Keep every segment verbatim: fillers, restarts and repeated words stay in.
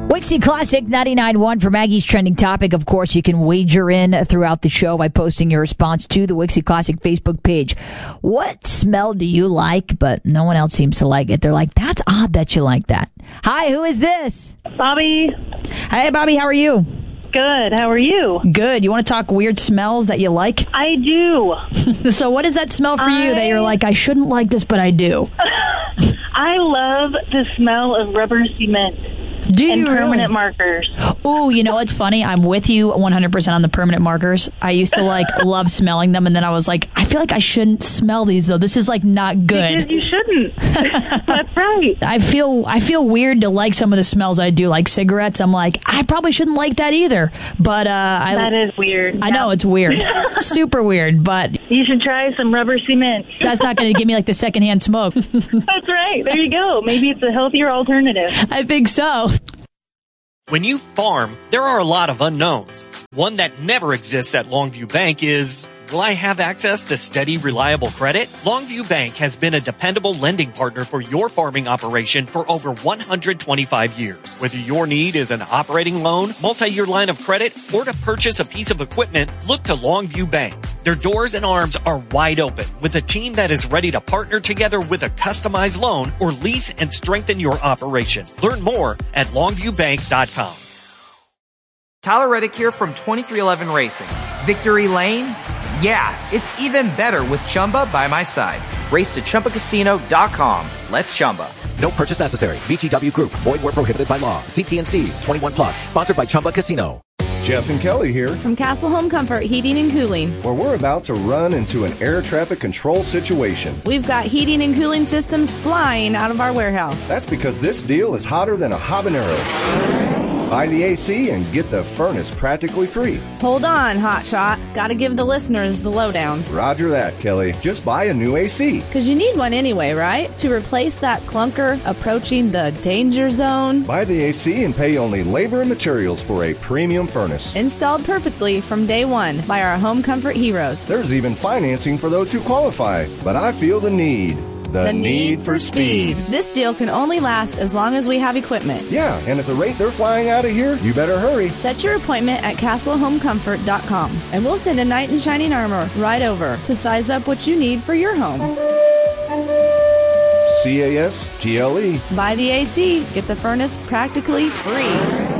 Wixie Classic ninety-nine point one for Maggie's trending topic. Of course, you can wager in throughout the show by posting your response to the Wixie Classic Facebook page. What smell do you like, but no one else seems to like it? They're like, that's odd that you like that. Hi, who is this? Bobby. Hey, Bobby, how are you? Good. How are you? Good. You want to talk weird smells that you like? I do. So what is that smell for I... you that you're like, I shouldn't like this, but I do? I love the smell of rubber cement. Do and you permanent really? markers. Ooh, you know what's funny? I'm with you one hundred percent on the permanent markers. I used to like love smelling them, and then I was like, I feel like I shouldn't smell these though. This is like not good. Because you shouldn't. That's right. I feel I feel weird to like some of the smells I do, like cigarettes. I'm like, I probably shouldn't like that either. But uh, I, that is weird. I yeah. know it's weird, super weird. But you should try some rubber cement. That's not going to give me like the secondhand smoke. That's right. There you go. Maybe it's a healthier alternative. I think so. When you farm, there are a lot of unknowns. One that never exists at Longview Bank is, will I have access to steady, reliable credit? Longview Bank has been a dependable lending partner for your farming operation for over one hundred twenty-five years. Whether your need is an operating loan, multi-year line of credit, or to purchase a piece of equipment, look to Longview Bank. Their doors and arms are wide open with a team that is ready to partner together with a customized loan or lease and strengthen your operation. Learn more at longview bank dot com. Tyler Reddick here from twenty-three eleven Racing. Victory Lane? Yeah, it's even better with Chumba by my side. Race to Chumba Casino dot com. Let's Chumba. No purchase necessary. V G W Group. Void where prohibited by law. See T and C's. twenty-one plus. Sponsored by Chumba Casino. Jeff and Kelly here from Castle Home Comfort Heating and Cooling, where we're about to run into an air traffic control situation. We've got heating and cooling systems flying out of our warehouse. That's because this deal is hotter than a habanero. Buy the A C and get the furnace practically free. Hold on, hotshot. Gotta give the listeners the lowdown. Roger that, Kelly. Just buy a new A C. Because you need one anyway, right? To replace that clunker approaching the danger zone. Buy the A C and pay only labor and materials for a premium furnace. Installed perfectly from day one by our home comfort heroes. There's even financing for those who qualify. But I feel the need. The, the need, need for speed. speed. This deal can only last as long as we have equipment. Yeah, and at the rate they're flying out of here, you better hurry. Set your appointment at castle home comfort dot com, and we'll send a knight in shining armor right over to size up what you need for your home. C A S T L E. Buy the A C. Get the furnace practically free.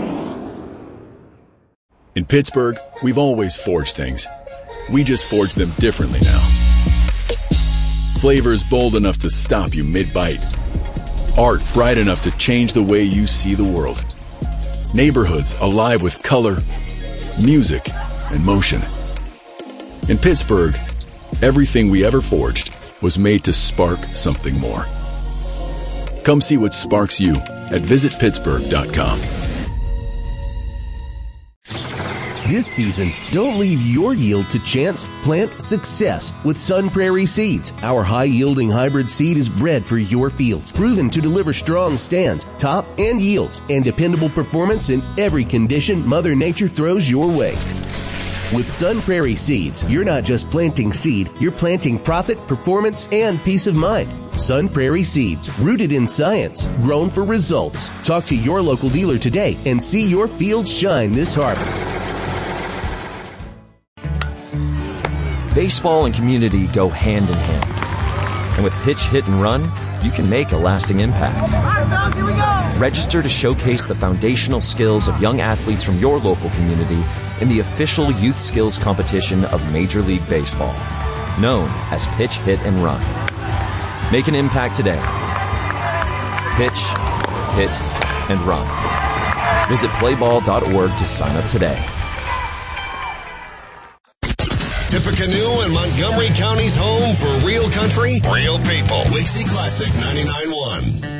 In Pittsburgh, we've always forged things. We just forge them differently now. Flavors bold enough to stop you mid-bite. Art bright enough to change the way you see the world. Neighborhoods alive with color, music, and motion. In Pittsburgh, everything we ever forged was made to spark something more. Come see what sparks you at visit pittsburgh dot com. This season, don't leave your yield to chance. Plant success with Sun Prairie Seeds. Our high-yielding hybrid seed is bred for your fields, proven to deliver strong stands, top, and yields, and dependable performance in every condition Mother Nature throws your way. With Sun Prairie Seeds, you're not just planting seed, you're planting profit, performance, and peace of mind. Sun Prairie Seeds, rooted in science, grown for results. Talk to your local dealer today and see your fields shine this harvest. Baseball and community go hand in hand. And with Pitch, Hit, and Run, you can make a lasting impact. Register to showcase the foundational skills of young athletes from your local community in the official youth skills competition of Major League Baseball, known as Pitch, Hit, and Run. Make an impact today. Pitch, Hit, and Run. Visit play ball dot org to sign up today. Tippecanoe and Montgomery County's home for real country, real people. Wixie Classic ninety-nine point one.